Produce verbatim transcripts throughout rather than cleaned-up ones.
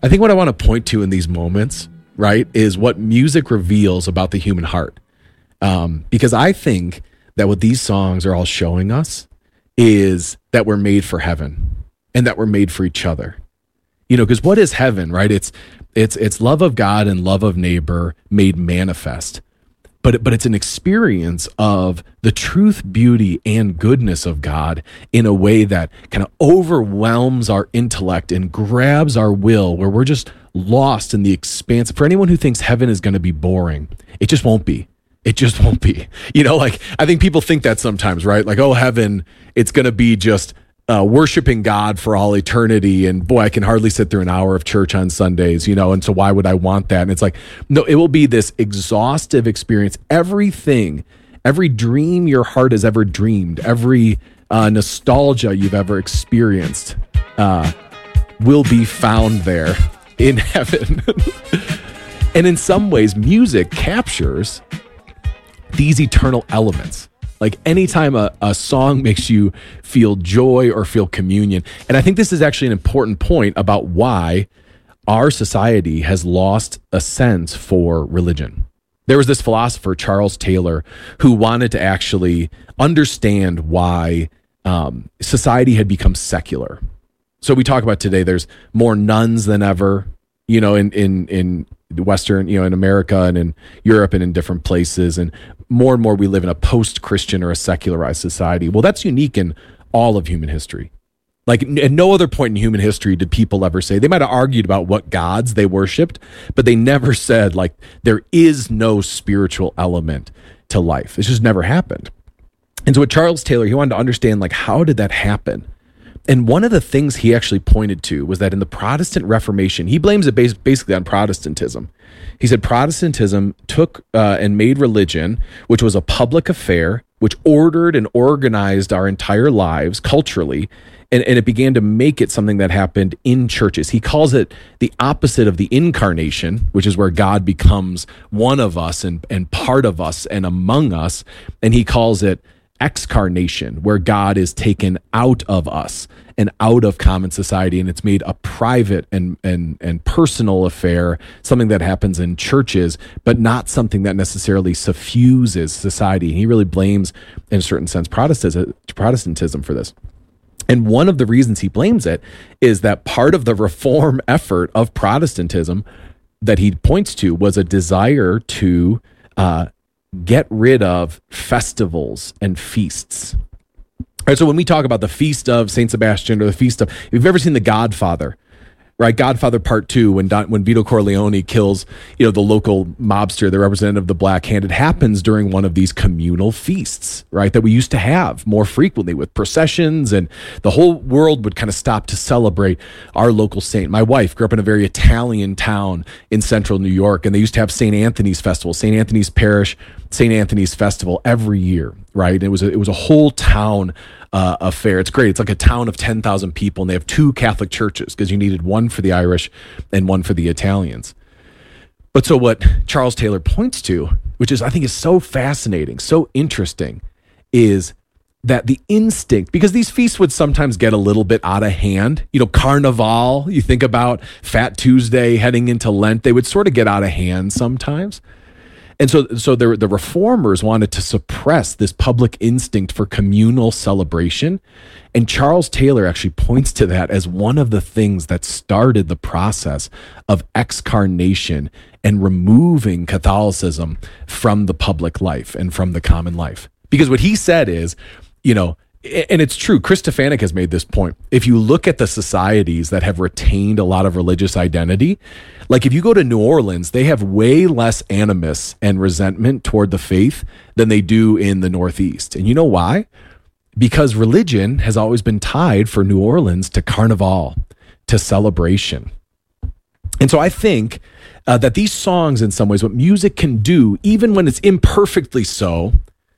I think what I want to point to in these moments, right, is what music reveals about the human heart. Um, because I think that what these songs are all showing us is that we're made for heaven and that we're made for each other. You know, because what is heaven, right? It's it's it's love of God and love of neighbor made manifest. But but it's an experience of the truth, beauty, and goodness of God in a way that kind of overwhelms our intellect and grabs our will, where we're just lost in the expanse. For anyone who thinks heaven is going to be boring, it just won't be. It just won't be. You know, like I think people think that sometimes, right? Like, oh, heaven, it's going to be just uh, worshiping God for all eternity. And boy, I can hardly sit through an hour of church on Sundays, you know, and so why would I want that? And it's like, no, it will be this exhaustive experience. Everything, every dream your heart has ever dreamed, every uh, nostalgia you've ever experienced uh, will be found there in heaven. And in some ways, music captures these eternal elements. Like anytime a, a song makes you feel joy or feel communion. And I think this is actually an important point about why our society has lost a sense for religion. There was this philosopher, Charles Taylor, who wanted to actually understand why um, society had become secular. So we talk about today, there's more nuns than ever, you know, in, in, in Western, you know, in America and in Europe and in different places. And more and more we live in a post-Christian or a secularized society. Well, that's unique in all of human history. Like at no other point in human history did people ever say, they might have argued about what gods they worshiped, but they never said like there is no spiritual element to life. It's just never happened. And so with Charles Taylor, he wanted to understand like, how did that happen? And one of the things he actually pointed to was that in the Protestant Reformation, he blames it bas- basically on Protestantism. He said Protestantism took uh, and made religion, which was a public affair, which ordered and organized our entire lives culturally, and, and it began to make it something that happened in churches. He calls it the opposite of the incarnation, which is where God becomes one of us and, and part of us and among us, and he calls it excarnation, where God is taken out of us and out of common society, and it's made a private and and and personal affair, something that happens in churches, but not something that necessarily suffuses society. He really blames, in a certain sense, Protestantism, Protestantism for this. And one of the reasons he blames it is that part of the reform effort of Protestantism that he points to was a desire to uh, get rid of festivals and feasts. All right, so when we talk about the feast of Saint Sebastian or the feast of, if you've ever seen The Godfather, right? Godfather Part Two, when Don, when Vito Corleone kills, you know, the local mobster, the representative of the Black Hand, it happens during one of these communal feasts, right? That we used to have more frequently with processions, and the whole world would kind of stop to celebrate our local saint. My wife grew up in a very Italian town in central New York, and they used to have Saint Anthony's Festival, Saint Anthony's Parish, Saint Anthony's Festival every year, right? And it was a, it was a whole town uh, affair. It's great. It's like a town of ten thousand people, and they have two Catholic churches because you needed one for the Irish and one for the Italians. But so what Charles Taylor points to, which is I think is so fascinating, so interesting, is that the instinct, because these feasts would sometimes get a little bit out of hand. You know, Carnival, you think about Fat Tuesday heading into Lent, they would sort of get out of hand sometimes. And so so the, the reformers wanted to suppress this public instinct for communal celebration. And Charles Taylor actually points to that as one of the things that started the process of excarnation and removing Catholicism from the public life and from the common life. Because what he said is, you know, and it's true, Chris Stefanik has made this point. If you look at the societies that have retained a lot of religious identity, like if you go to New Orleans, they have way less animus and resentment toward the faith than they do in the Northeast. And you know why? Because religion has always been tied for New Orleans to Carnival, to celebration. And so I think uh, that these songs, in some ways, what music can do, even when it's imperfectly so,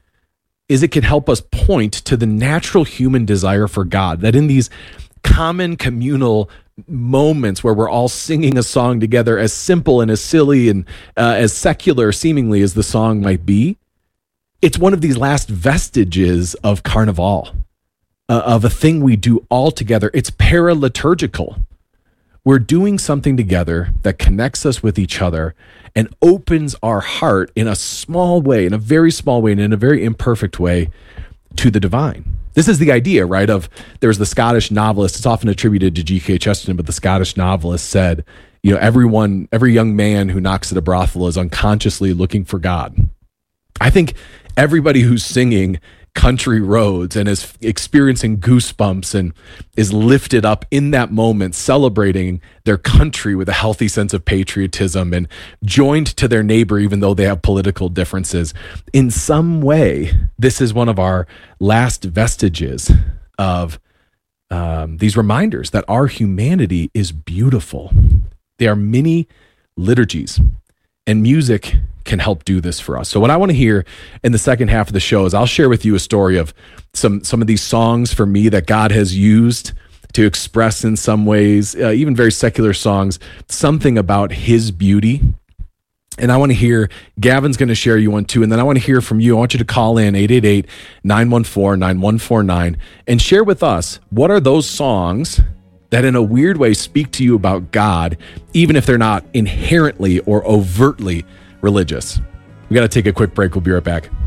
is it can help us point to the natural human desire for God, that in these common communal moments where we're all singing a song together, as simple and as silly and uh, as secular seemingly as the song might be, it's one of these last vestiges of Carnival, uh, of a thing we do all together. It's paraliturgical. we're doing something together that connects us with each other and opens our heart in a small way, in a very small way, and in a very imperfect way to the divine. This is the idea, right? Of there's the Scottish novelist, it's often attributed to G K Chesterton, but the Scottish novelist said, you know, everyone, every young man who knocks at a brothel is unconsciously looking for God. I think everybody who's singing Country Roads and is experiencing goosebumps and is lifted up in that moment, celebrating their country with a healthy sense of patriotism and joined to their neighbor, even though they have political differences. In some way, this is one of our last vestiges of um, these reminders that our humanity is beautiful. They are mini liturgies, and music can help do this for us. So what I want to hear in the second half of the show is I'll share with you a story of some some of these songs for me that God has used to express in some ways, uh, even very secular songs, something about his beauty. And I want to hear, Gavin's going to share you one too, and then I want to hear from you. I want you to call in eight eight eight, nine one four, nine one four nine and share with us, what are those songs that in a weird way speak to you about God, even if they're not inherently or overtly religious. We got to take a quick break. We'll be right back.